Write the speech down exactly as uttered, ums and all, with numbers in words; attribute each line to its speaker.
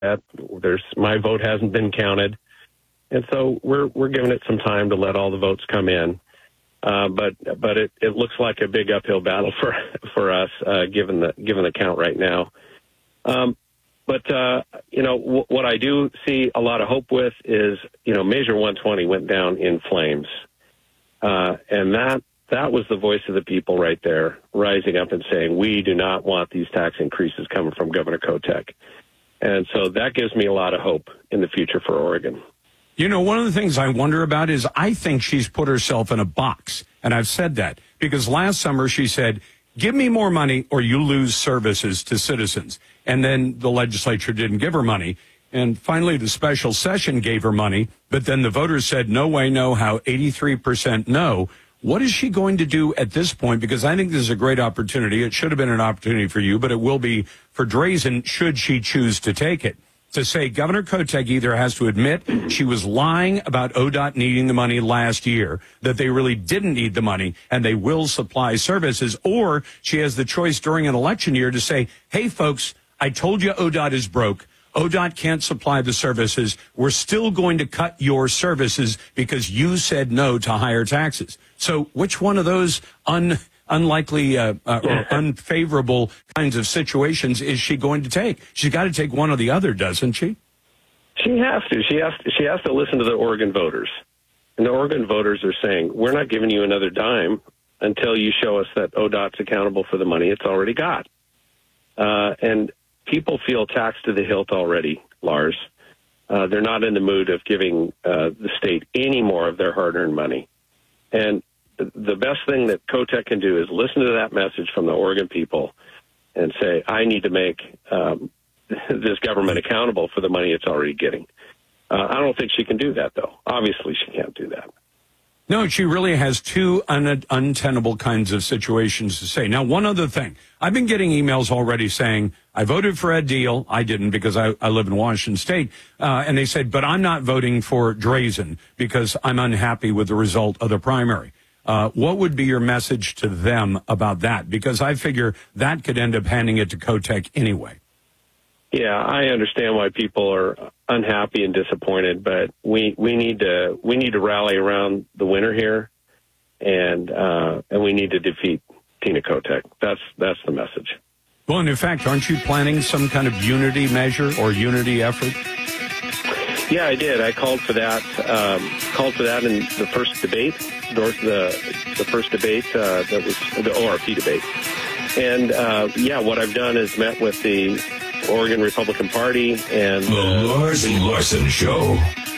Speaker 1: that. There's my vote hasn't been counted, and so we're we're giving it some time to let all the votes come in. Uh, but but it, it looks like a big uphill battle for for us uh, given the given the count right now. Um, but uh, you know w- what I do see a lot of hope with is you know Measure one twenty went down in flames, uh, and that that was the voice of the people right there rising up and saying we do not want these tax increases coming from Governor Kotek, and so that gives me a lot of hope in the future for Oregon.
Speaker 2: You know, one of the things I wonder about is I think she's put herself in a box, and I've said that, because last summer she said, give me more money or you lose services to citizens. And then the legislature didn't give her money. And finally, the special session gave her money, but then the voters said, no way, no how, eighty-three percent no. What is she going to do at this point? Because I think this is a great opportunity. It should have been an opportunity for you, but it will be for Drazen should she choose to take it. To say Governor Kotek either has to admit she was lying about O D O T needing the money last year, that they really didn't need the money and they will supply services, or she has the choice during an election year to say, hey, folks, I told you O D O T is broke. O D O T can't supply the services. We're still going to cut your services because you said no to higher taxes. So which one of those un unlikely uh, uh, or unfavorable kinds of situations is she going to take? She's got to take one or the other, doesn't she?
Speaker 1: She has to. She has to. She has to listen to the Oregon voters. And the Oregon voters are saying, we're not giving you another dime until you show us that O D O T's accountable for the money it's already got. Uh, and people feel taxed to the hilt already, Lars. Uh, they're not in the mood of giving uh, the state any more of their hard-earned money. And the best thing that Kotek can do is listen to that message from the Oregon people and say, I need to make um, this government accountable for the money it's already getting. Uh, I don't think she can do that, though. Obviously, she can't do that.
Speaker 2: No, she really has two un- untenable kinds of situations to say. Now, one other thing. I've been getting emails already saying, I voted for Ed Deal. I didn't because I, I live in Washington State. Uh, and they said, but I'm not voting for Drazen because I'm unhappy with the result of the primary. Uh, what would be your message to them about that? Because I figure that could end up handing it to Kotek anyway.
Speaker 1: Yeah, I understand why people are unhappy and disappointed, but we, we need to we need to rally around the winner here, and uh, and we need to defeat Tina Kotek. That's that's the message.
Speaker 2: Well, and in fact, aren't you planning some kind of unity measure or unity effort?
Speaker 1: Yeah, I did. I called for that. Um, called for that in the first debate, the the first debate uh, that was the O R P debate. And uh, yeah, what I've done is met with the Oregon Republican Party and
Speaker 3: the Lars Larson Show.